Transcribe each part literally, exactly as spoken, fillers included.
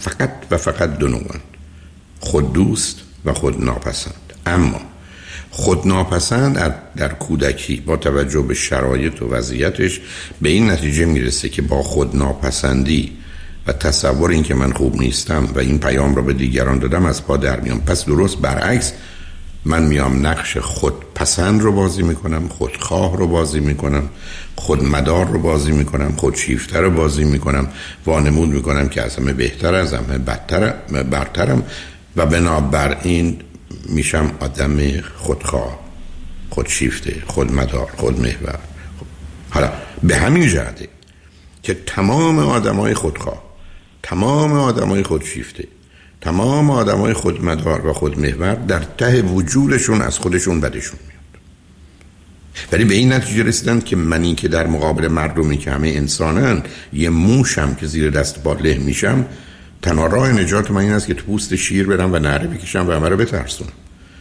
فقط و فقط دو نوعن، خود دوست و خود ناپسند. اما خود ناپسند در, در کودکی با توجه به شرایط و وضعیتش به این نتیجه میرسه که با خود ناپسندی و تصور این که من خوب نیستم و این پیام رو به دیگران دادم از پا در میام. پس درست برعکس من میام نقش خودپسند رو بازی میکنم، خودخواه رو بازی میکنم، خودمدار رو بازی میکنم، خودشیفته رو بازی میکنم، وانمود میکنم که از همه بهتر، از همه بدتر برترم و بنابراین میشم آدم خودخواه، خودشیفته، خودمدار، خودمحور. حالا به همین جهته که تمام آدمای خودخواه، تمام آدمای خودشیفته، تمام آدمای خودمدار و خودمحور در ته وجودشون از خودشون بدشون میاد، ولی به این نتیجه رسیدن که من این که در مقابل مردمی که همه انسانن یه موشم که زیر دست پا له میشم، تنها راه نجات من این است که تو پوست شیر برم و نعره بکشم و همه رو بترسونم.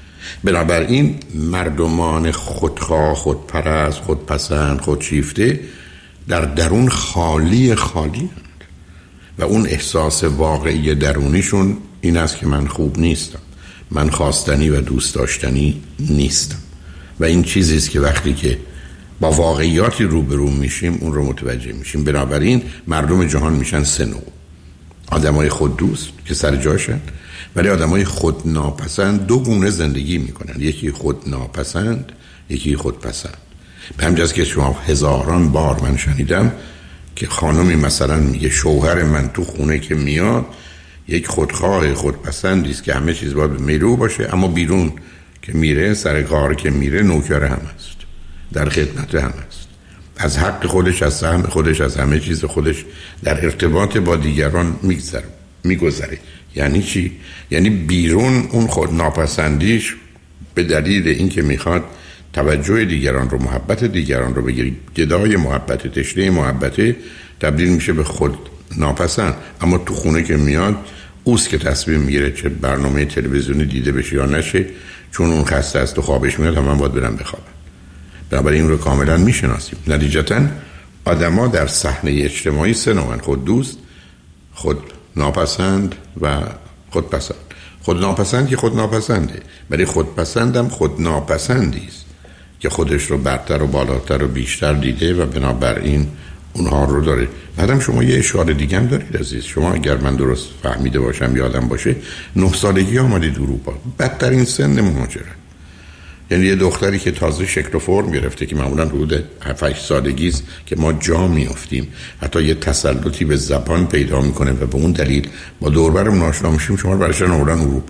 بنابراین مردمان خودخواه، خودپرست، خودپسند، خودشیفته در درون خالی خالی هستند و اون احساس واقعی درونیشون این است که من خوب نیستم، من خواستنی و دوست داشتنی نیستم و این چیزی است که وقتی که با واقعیاتی روبرو میشیم اون رو متوجه میشیم. بنابراین مردم جهان میشن سه نوع: آدمای خود دوست که سر جاشن، ولی آدمای خود ناپسند دو گونه زندگی میکنن، یکی خود ناپسند، یکی خود پسند. به همجاست که شما هزاران بار من شنیدم که خانمی مثلا میگه شوهر من تو خونه که میاد یک خودخواه خودپسندی است که همه چیز باید به میل او باشه، اما بیرون که میره، سر کار که میره، نوکر هم است، در خدمت هم است، از حق خودش، از سهم خودش، از همه چیز خودش در ارتباط با دیگران میگذره میگذره. یعنی چی؟ یعنی بیرون اون خود ناپسندیش به دلیل اینکه میخواد توجه دیگران رو، محبت دیگران رو بگیری، گدای محبت، تشنه محبت، تبدیل میشه به خود ناپسند. اما تو خونه که میاد اوست که تصمیم میگیره چه برنامه تلویزیونی دیده بشه یا نشه، چون اون خسته است و خوابش میاد، من باید برم بخوابم. بنابراین این رو کاملا میشناسیم. نتیجتا آدما در صحنه اجتماعی سه نوعن: خود دوست، خود ناپسند و خود پسند. خود ناپسند که خود ناپسنده، ولی خود پسندم خود ناپسندی است که خودش رو برتر و بالاتر و بیشتر دیده و بنابراین اونها رو داره. بعدم شما یه اشاره دیگه هم دارید عزیز. شما اگر من درست فهمیده باشم، یادم باشه، نه سالگی آمدید اروپا، بدترین سن مهاجرت. یعنی یه دختری که تازه شکل و فرم گرفته که معمولا حدود هفت هشت سالگی است که ما جا میافتیم، حتی یه تسلطی به زبان پیدا میکنه و به اون دلیل با دور و برمون آشنا میشیم، شما رو براشون آوردن اروپا.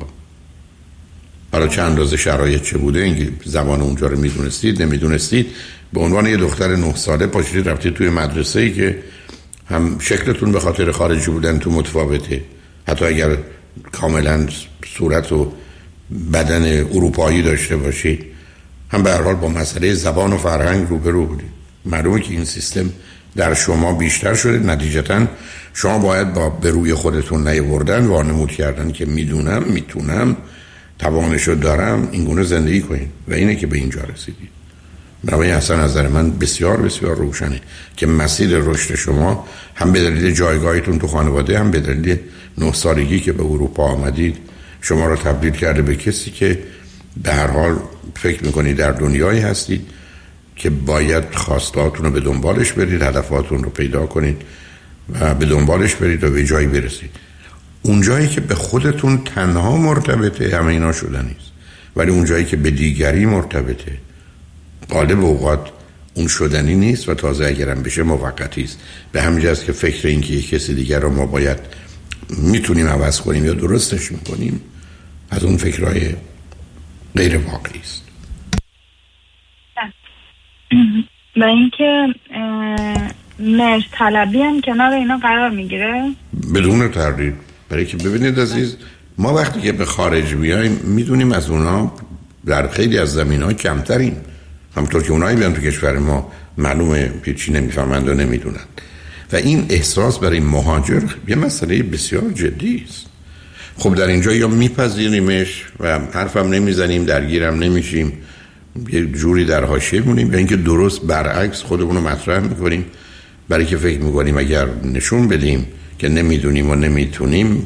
حالا چند اندازه شرایط چه بوده، این زبان اونجا رو میدونستید نمیدونستید، به عنوان یه دختر نه ساله پاشید رفتید توی مدرسه‌ای که هم شکلتون به خاطر خارجی بودن تو متفاوته، حتی اگر کاملا صورت و بدن اروپایی داشته باشید، هم به هر حال با مسئله زبان و فرهنگ روبرو بودید. معلومه که این سیستم در شما بیشتر شده. نتیجتا شما باید با به روی خودتون نیاوردن وانمود کردن که میدونم، میتونم، توانشو دارم، این گونه زندگی کنید و اینه که به اینجا رسیدید. برای اصلا نظر من بسیار بسیار روشنه که مسیر رشد شما هم به دلیل جایگاهتون تو خانواده، هم به دلیل نه سالگی که به اروپا آمدید شما رو تبدیل کرده به کسی که به هر حال فکر میکنید در دنیایی هستید که باید خواستهاتون رو به دنبالش برید، هدفاتون رو پیدا کنید و به دنبالش برید و به جایی برسید. اون جایی که به خودتون تنها مرتبطه همه اینا شدن نیست، ولی اون جایی که به دیگری مرتبطه غالب اوقات اون شدنی نیست و تازه اگرم بشه موقتی است. به همین جاست که فکر این که یک کسی دیگر رو ما باید میتونیم عوض کنیم یا درستش میکنیم از اون فکرهای غیر واقعی است. و اینکه مرز طلبی هم کنار اینا قرار میگیره بدون تردید. برای که ببینید عزیز، ما وقتی که به خارج میایم میدونیم از اونا در خیلی از زمین‌ها کمتریم، همونطور که اونایی بیان تو کشور ما معلومه هیچی نمیفهمند و نمیدونند و این احساس برای مهاجر یه مسئله بسیار جدی است. خب در اینجا یا میپذیریمش و حرفم نمیزنیم، درگیرم نمیشیم، یه جوری در حاشیه مونیم، یا اینکه درست برعکس خودمون رو مطرح میکنیم برای که فکر میکنیم اگر نشون بدیم که نمیدونیم و نمیتونیم